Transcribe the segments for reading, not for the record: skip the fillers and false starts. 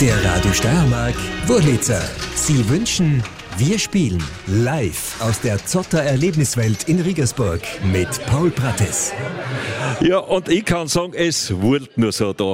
Der Radio Steiermark Wurlitzer. Sie wünschen, wir spielen live aus der Zotter Erlebniswelt in Regensburg mit Paul Prattes. Ja, und ich kann sagen, es wurde nur so da.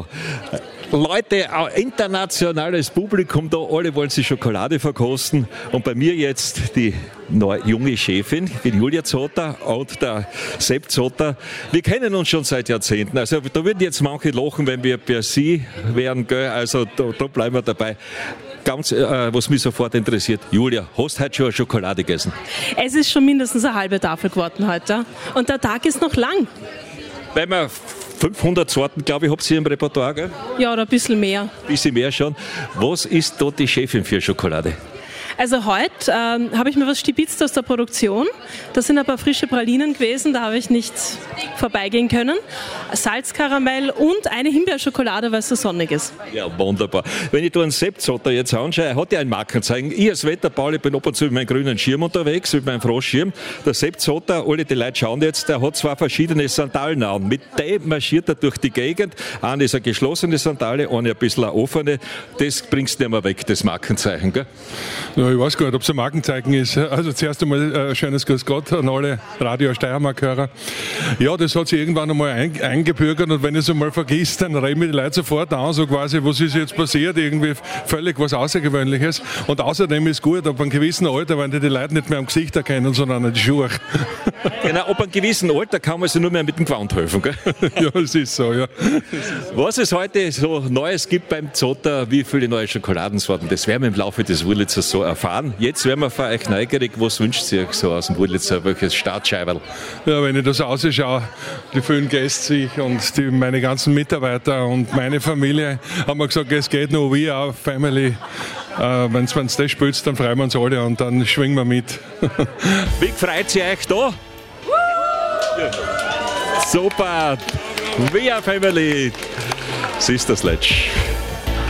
Leute, internationales Publikum da, alle wollen sich Schokolade verkosten. Und bei mir jetzt die junge Chefin, die Julia Zotter und der Sepp Zotter. Wir kennen uns schon seit Jahrzehnten. Also da würden jetzt manche lachen, wenn wir per Sie wären, gell? Also da bleiben wir dabei. Ganz, was mich sofort interessiert, Julia, hast du heute schon eine Schokolade gegessen? Es ist schon mindestens eine halbe Tafel geworden heute. Und der Tag ist noch lang. Weil wir 500 Sorten, glaube ich, habt ihr im Repertoire, gell? Ja, oder ein bisschen mehr. Ein bisschen mehr schon. Was ist da die Chefin für Schokolade? Also heute habe ich mir was stibitzt aus der Produktion. Das sind ein paar frische Pralinen gewesen, da habe ich nicht vorbeigehen können. Salzkaramell und eine Himbeerschokolade, weil es so sonnig ist. Ja, wunderbar. Wenn ich da einen Sepp Zotter jetzt anschaue, er hat ja ein Markenzeichen. Ich als Wetterpaul, ich bin ab und zu mit meinem grünen Schirm unterwegs, mit meinem Froschschirm. Der Sepp Zotter, alle die Leute schauen jetzt, der hat zwei verschiedene Sandalen an. Mit dem marschiert er durch die Gegend. Eine ist eine geschlossene Sandale, eine ein bisschen eine offene. Das bringst du nicht mehr weg, das Markenzeichen, gell? Ja, ich weiß gar nicht, ob es ein Markenzeichen ist. Also zuerst einmal ein schönes Grüß Gott an alle Radio Steiermark-Hörer. Ja, das hat sich irgendwann einmal eingebürgert und wenn ich es einmal vergisst, dann reden mir die Leute sofort an, so quasi, was ist jetzt passiert, irgendwie völlig was Außergewöhnliches. Und außerdem ist gut, ab einem gewissen Alter, wenn die Leute nicht mehr am Gesicht erkennen, sondern an die Schuhe. Genau, ab einem gewissen Alter kann man sich nur mehr mit dem Gewand helfen, gell? Ja, es ist so, ja. Was es heute so Neues gibt beim Zotter, wie viele neue Schokoladensorten, das werden wir im Laufe des Wurlitzers so erfahren. Jetzt werden wir für euch neugierig, was wünscht ihr euch so aus dem Wurlitzer, welches Startscheiberl? Ja, wenn ich das ausschaue, die vielen Gäste sich und meine ganzen Mitarbeiter und meine Familie, haben wir gesagt, es geht nur wie auch Family. Wenn es das spielt, dann freuen wir uns alle und dann schwingen wir mit. Wie freut ihr euch da? Ja. Super! We are Family! Sister Sledge.